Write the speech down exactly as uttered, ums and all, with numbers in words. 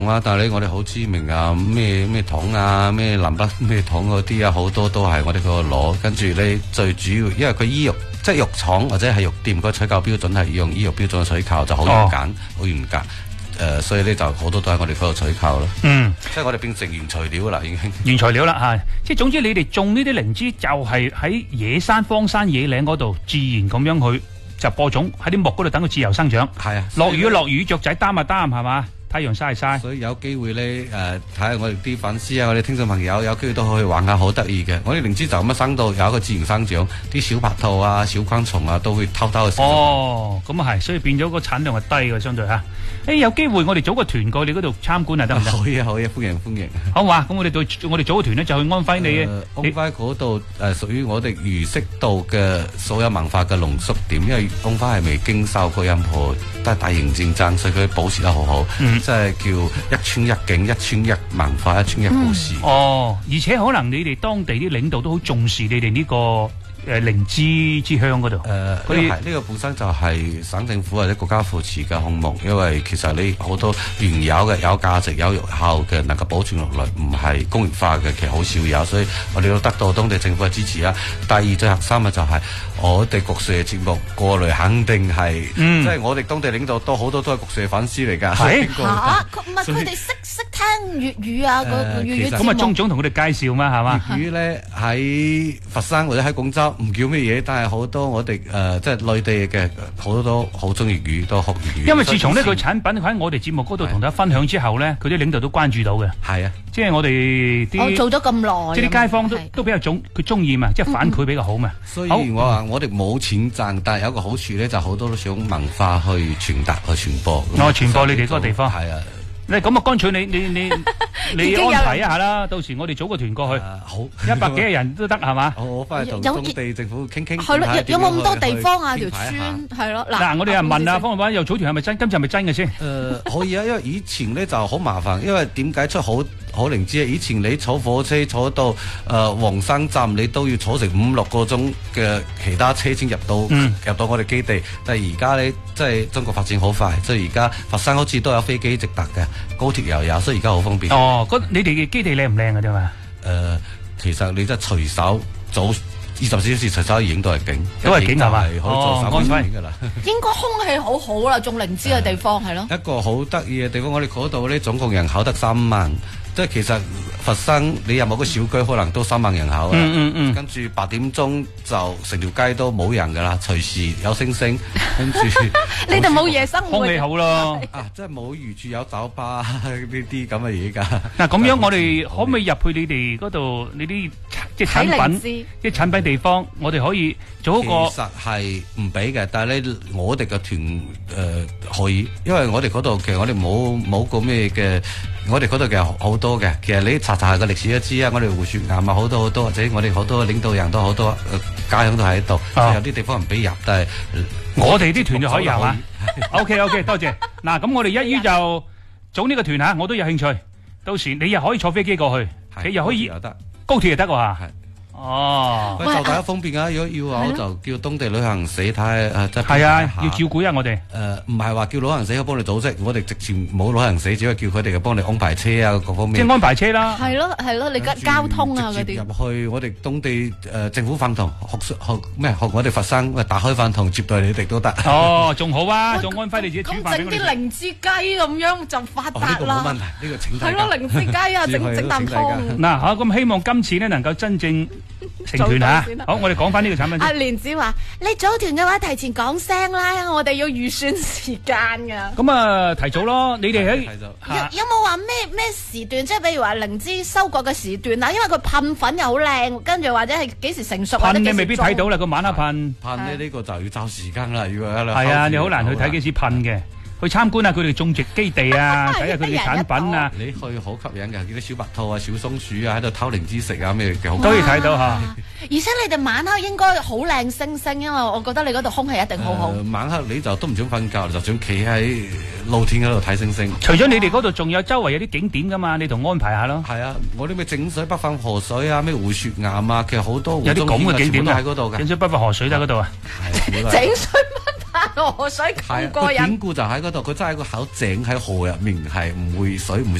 啊，但係咧，我哋好知名啊，咩咩糖啊，咩南北咩糖嗰啲啊，好多都係我哋嗰個攞。跟住咧，最主要，因為佢醫藥即係藥廠或者係藥店個取購標準係用醫藥標準去取購，就好嚴謹，好嚴格。誒、呃，所以咧就好多都喺我哋嗰度取購咯。嗯，即係我哋變成原材料啦，已經。 原材料啦嚇，即係總之你哋種呢啲靈芝就係喺野山、荒山野嶺嗰度自然咁樣去就播種喺啲木嗰度等佢自由生長。係啊，落雨落雨，雀仔擔啊擔係嘛？太陽曬曬， 所以有機會咧誒，睇下我哋啲粉絲啊，我哋聽眾朋友有機會都可以玩下，好得意嘅。我哋靈芝就咁樣生到有一個自然生長，啲小白兔啊、小昆蟲啊都會偷偷去食。哦， 咁啊係，所以變咗個產量係低嘅相對嚇。誒有機會我哋組個團過你嗰度參觀啊，得唔得？ 可以啊，可以啊，歡迎歡迎。 好嘛，咁我哋對我哋組個團咧就去安徽你嘅。 安徽嗰度誒屬於我哋儒釋道嘅所有文化嘅濃縮點，因為安徽係未經受過任何都係大型戰爭，所以佢保持得好好。嗯。即係叫一村一景、一村一文化、一村一故事。 嗯、哦，而且可能你哋當地啲領導都好重視你哋呢、這個誒靈芝之鄉嗰度。誒、呃，呢、這個呢個本身就係省政府或者國家扶持嘅項目，因為其實你好多原有嘅有價值、有效嘅能夠保存落嚟，唔係工業化嘅，其實好少有，所以我哋都得到當地政府嘅支持啦。第二最核心嘅就係、是。我哋局社嘅節目過嚟肯定係，嗯、即係我哋當地領導都好多都係局社粉絲嚟㗎。 係嚇，唔係佢哋識識聽粵語啊，個粵語節目。 咁啊，鐘總同佢哋介紹嘛，係嘛？ 粵語咧喺佛山或者喺廣州唔叫咩嘢，但係好多我哋誒、呃、即係內地嘅好多都好中意粵語，都學粵語。 因為自從呢個產品喺我哋節目嗰度同大家分享之後咧，佢啲領導都關注到嘅。係啊，即係我哋啲我做咗咁耐， 即係啲街坊都都比較中佢中意嘛，即係反饋比較好嘛。 嗯、所以我話。我哋冇錢賺，但係有一個好處咧，就好多都想文化去傳達、去傳播。 我傳播你哋嗰個地方。 係啊， 你咁啊，乾脆你你你你安排一下啦，到時我哋組個團過去。好，一百幾個人都得係嘛？ 我翻去同當地政府傾傾。 係咯，有冇咁多地方啊？條村係咯。 嗱，我哋又問啊，方老闆又組團係咪真？今次係咪真嘅先？ 誒，可以啊，因為以前咧就好麻煩，因為點解出好？好靈芝啊！以前你坐火車坐到誒黃山站，你都要坐成五六個鐘嘅其他車先入到、嗯、入到我哋基地。但係而家咧，即係中國發展好快，所以而家佛山好似都有飛機直達嘅，高鐵又有，所以而家好方便。 哦，你哋嘅基地靚唔靚嘅啫嘛？ 誒、呃，其實你真係隨手早二十四小時隨手影都係景， 都係景係嘛？ 可以做手機影㗎啦。 應該空氣好好啦，種靈芝嘅地方係咯。 一個好得意嘅地方，我哋嗰度咧總共人口得三萬。即係其實佛山你有冇個小區可能都三萬人口啊，嗯嗯嗯、跟住八點鐘就成條街都冇人噶啦，隨時有星星，跟住你哋冇夜生活， 空氣好咯， 啊，即係冇預住有酒吧呢啲咁嘅嘢噶。 嗱咁樣我哋可唔可以入去你哋嗰度？你啲即係產品，即係產品地方，我哋可以做一個。 其實係唔俾嘅，但係咧我哋嘅團誒、呃、可以，因為我哋嗰度其實我哋冇冇個咩嘅。我哋嗰度其實好多嘅，其實你查查下個歷史都知啊。我哋胡雪岩啊，好多好多，或者我哋好多領導人都好多，呃、家鄉都喺度。啊、有啲地方唔俾入，但係我哋啲團就可以係嘛？OK OK， 多謝。嗱，咁我哋一於就組呢個團嚇，我都有興趣。到時你又可以坐飛機過去，你又可以高鐵又得喎。哦， 喂，就大家方便啊！如果要話，我就叫當地旅行社睇誒，即係係啊，要照顧啊！我哋誒唔係話叫旅行社去幫你組織，我哋直接冇旅行社，只係叫佢哋嘅幫你安排車啊，各方面。 即係安排車啦。 係咯係咯，你交交通啊嗰啲。 入去我哋當地誒政府飯堂學學咩學我哋佛山打開飯堂接待你哋都得。 哦，仲好啊，仲安徽你自己煮飯俾我哋。 咁整啲靈芝雞咁樣就發達啦。 呢個冇問題，呢個請大家。 係咯，靈芝雞啊，整整啖湯。 嗱嚇，咁希望今次咧能夠真正成團嚇，好，我哋講翻呢個產品。 阿蓮子話：你組團嘅話，提前講聲啦，我哋要預算時間噶。 咁啊，提早咯，你哋喺有有冇話咩咩時段？即係譬如話靈芝收割嘅時段啊，因為佢噴粉又好靚，跟住或者係幾時成熟。 噴你未必睇到啦，個晚黑噴。 噴呢呢個就要找時間啦，如果喺度。 係啊，你好難去睇幾時噴嘅。去參觀下佢哋種植基地啊，睇下佢哋產品啊。 你去好吸引㗎，見啲小白兔啊、小松鼠啊喺度偷靈芝食啊，咩嘅好都可以睇到嚇。 而且你哋晚黑應該好靚星星，因為我覺得你嗰度空氣一定好好。 晚黑你就都唔想瞓覺，就想企喺露天嗰度睇星星。 除咗你哋嗰度，仲有周圍有啲景點㗎嘛，你同安排下咯。 係啊，我啲咩整水北泛河水啊，咩胡雪岩啊，其實好多有啲咁嘅景點喺嗰度嘅。 整水北泛河水喺嗰度啊。 整水北河水咁過癮。 係，個典故就喺嗰度，佢真係個口井喺河入面，係唔會水唔